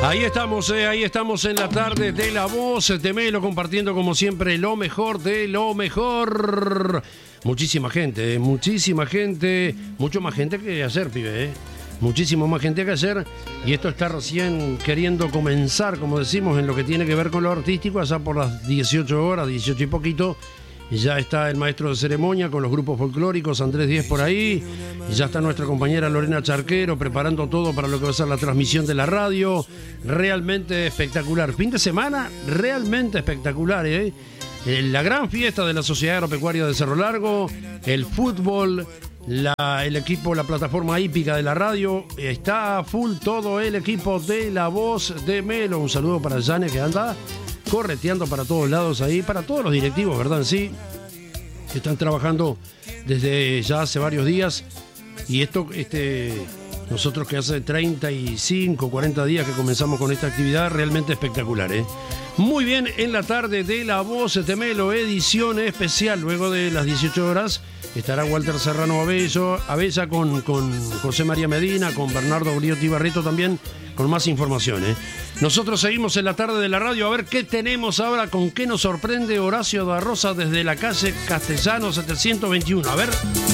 Ahí estamos en la tarde de La Voz de Melo, compartiendo como siempre lo mejor de lo mejor. Muchísima gente, mucho más gente que ayer, pibe, muchísimo más gente que ayer, y esto está recién queriendo comenzar, como decimos, en lo que tiene que ver con lo artístico, allá por las 18 horas, 18 y poquito. Y ya está el maestro de ceremonia con los grupos folclóricos, Andrés Díez por ahí. Y ya está nuestra compañera Lorena Charquero preparando todo para lo que va a ser la transmisión de la radio. Realmente espectacular. Fin de semana realmente espectacular, La gran fiesta de la Sociedad Agropecuaria de Cerro Largo, el fútbol, el equipo, la plataforma hípica de la radio. Está full todo el equipo de La Voz de Melo. Un saludo para Jane, que anda correteando para todos lados ahí, para todos los directivos, ¿verdad? Sí, que están trabajando desde ya hace varios días. Y esto, nosotros que hace 35, 40 días que comenzamos con esta actividad, realmente espectacular, Muy bien, en la tarde de La Voz de Melo, edición especial, luego de las 18 horas, estará Walter Serrano Abella con José María Medina, con Bernardo Briotti Barreto también, con más información, Nosotros seguimos en la tarde de la radio, a ver qué tenemos ahora, con qué nos sorprende Horacio da Rosa desde la calle Castellano 721. A ver.